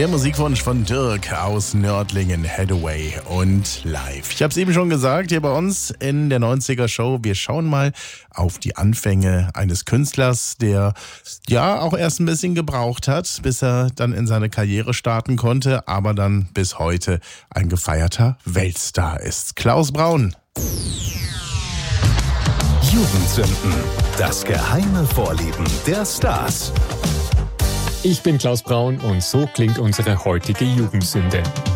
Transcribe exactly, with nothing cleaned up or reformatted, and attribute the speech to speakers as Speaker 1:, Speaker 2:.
Speaker 1: Der Musikwunsch von Dirk aus Nördlingen, Hathaway und Live. Ich habe es eben schon gesagt, hier bei uns in der neunziger Show, wir schauen mal auf die Anfänge eines Künstlers, der ja auch erst ein bisschen gebraucht hat, bis er dann in seine Karriere starten konnte, aber dann bis heute ein gefeierter Weltstar ist. Klaus Braun.
Speaker 2: Jugendsünden, das geheime Vorlieben der Stars.
Speaker 3: Ich bin Klaus Braun und so klingt unsere heutige Jugendsünde.